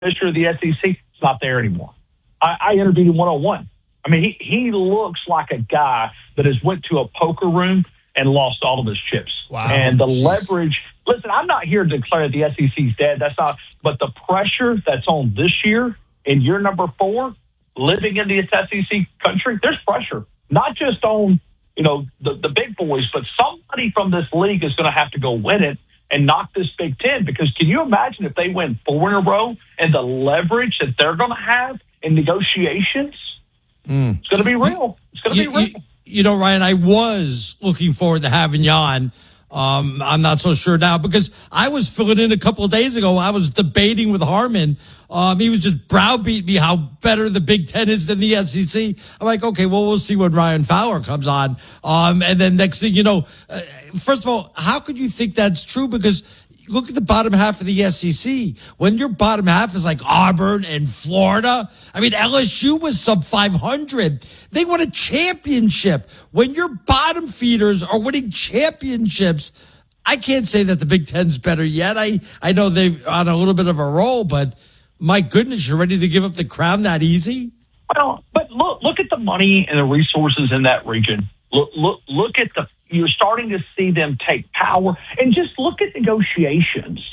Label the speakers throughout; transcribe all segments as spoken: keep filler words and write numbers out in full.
Speaker 1: commissioner of the S E C, it's not there anymore. I, I interviewed him one-on-one. I mean, he, he looks like a guy that has went to a poker room and lost all of his chips.
Speaker 2: Wow.
Speaker 1: And the
Speaker 2: Jeez.
Speaker 1: leverage, listen, I'm not here to declare the S E C's dead. That's not, but the pressure that's on this year in year number four, living in the S E C country, there's pressure, not just on, you know, the, the big boys, but somebody from this league is going to have to go win it and knock this Big Ten. Because can you imagine if they win four in a row and the leverage that they're going to have in negotiations? Mm. It's going to be real. It's going to be real.
Speaker 2: You, you know, Ryan, I was looking forward to having you on. Um, I'm not so sure now because I was filling in a couple of days ago. I was debating with Harmon. Um, he was just browbeating me how better the Big Ten is than the S E C. I'm like, okay, well, we'll see when Ryan Fowler comes on. Um, and then next thing you know, uh, first of all, how could you think that's true? Because look at the bottom half of the S E C. When your bottom half is like Auburn and Florida, I mean, L S U was sub five hundred. They won a championship. When your bottom feeders are winning championships, I can't say that the Big Ten's better yet. I, I know they're on a little bit of a roll, but my goodness, you're ready to give up the crown that easy?
Speaker 1: Well, but look, look at the money and the resources in that region. Look, look, look at the, you're starting to see them take power, and just look at negotiations.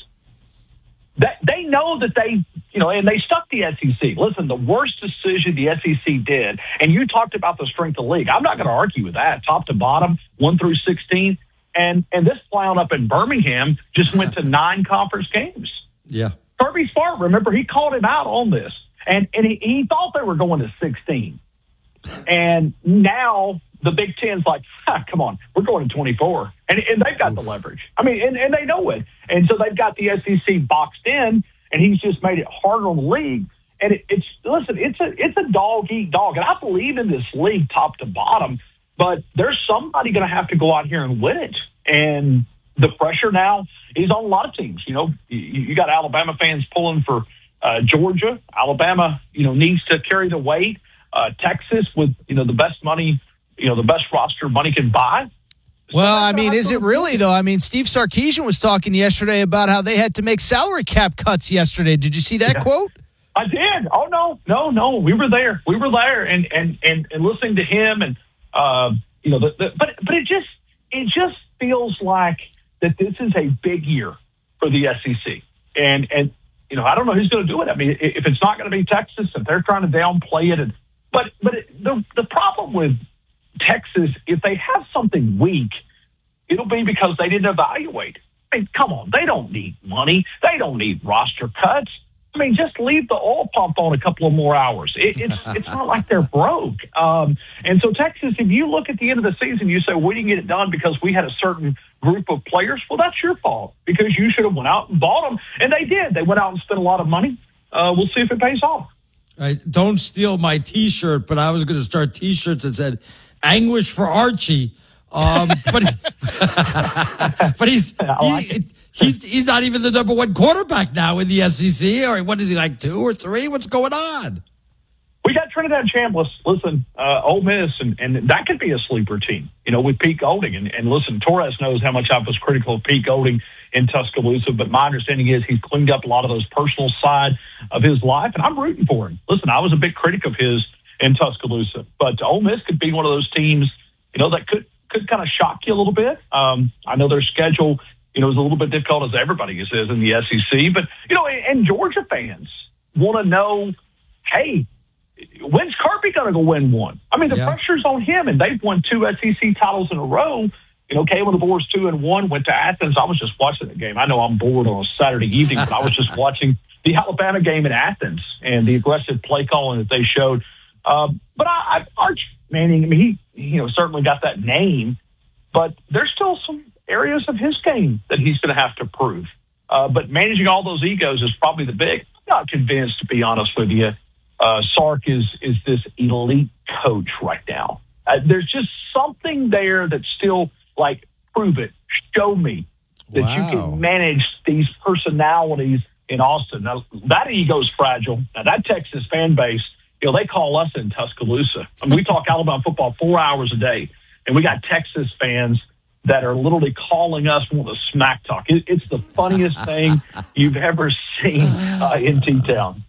Speaker 1: That they know that they, you know, and they stuck the S E C. Listen, the worst decision the S E C did, and you talked about the strength of the league. I'm not going to argue with that, top to bottom, one through sixteen. And and this clown up in Birmingham just went to nine conference games.
Speaker 2: Yeah.
Speaker 1: Kirby Smart, remember, he called him out on this. And and he, he thought they were going to sixteen. And now the Big Ten's like, ah, come on, we're going to twenty-four. And, and they've got the leverage. I mean, and, and they know it. And so they've got the S E C boxed in, and he's just made it harder on the league. And it, it's, listen, it's a it's a dog-eat-dog. And I believe in this league top to bottom, but there's somebody going to have to go out here and win it. And the pressure now is on a lot of teams. You know, you, you got Alabama fans pulling for uh, Georgia. Alabama, you know, needs to carry the weight. Uh, Texas with, you know, the best money, you know, the best roster money can buy.
Speaker 3: Well, I mean, is it really, though? I mean, Steve Sarkisian was talking yesterday about how they had to make salary cap cuts yesterday. Did you see that yeah. quote?
Speaker 1: I did. Oh, no, no, no. We were there. We were there and, and, and, and listening to him. And, uh, you know, the, the, but but it just it just feels like that this is a big year for the S E C. And, and you know, I don't know who's going to do it. I mean, if it's not going to be Texas, if they're trying to downplay it. And, but but it, the the problem with Texas, if they have something weak, it'll be because they didn't evaluate. I mean, come on, they don't need money. They don't need roster cuts. I mean, just leave the oil pump on a couple of more hours. It, it's it's not like they're broke. Um, and so Texas, if you look at the end of the season, you say, we didn't get it done because we had a certain group of players. Well, that's your fault because you should have went out and bought them. And they did. They went out and spent a lot of money. Uh, we'll see if it pays off.
Speaker 2: Right. Don't steal my T-shirt, but I was going to start T-shirts that said "Anguish for Archie." Um, but but he's he, he's he's not even the number one quarterback now in the S E C. Or what is he, like two or three? What's going on?
Speaker 1: We got Trinidad Chambliss. Listen, uh, Ole Miss, and, and that could be a sleeper team. You know, with Pete Golding, and, and listen, Torres knows how much I was critical of Pete Golding in Tuscaloosa, but my understanding is he's cleaned up a lot of those personal side of his life, and I'm rooting for him. Listen, I was a big critic of his in Tuscaloosa, but Ole Miss could be one of those teams, you know, that could could kind of shock you a little bit. Um, I know their schedule, you know, is a little bit difficult, as everybody says in the S E C, but, you know, and Georgia fans want to know, hey, when's Kirby going to go win one? I mean, the yeah. pressure's on him, and they've won two S E C titles in a row. You know, came with the Boars two and one, went to Athens. I was just watching the game. I know I'm bored on a Saturday evening, but I was just watching the Alabama game in Athens and the aggressive play calling that they showed. Um, but I, I, Arch Manning, I mean, he, you know, certainly got that name, but there's still some areas of his game that he's going to have to prove. Uh, but managing all those egos is probably the big. I'm not convinced, to be honest with you. Uh, Sark is is this elite coach right now. Uh, there's just something there that's still like, prove it, show me that wow. you can manage these personalities in Austin. Now, that ego's fragile. Now, that Texas fan base, you know, they call us in Tuscaloosa. I mean, we talk Alabama football four hours a day, and we got Texas fans that are literally calling us and want to smack talk. It, it's the funniest thing you've ever seen uh, in T-Town.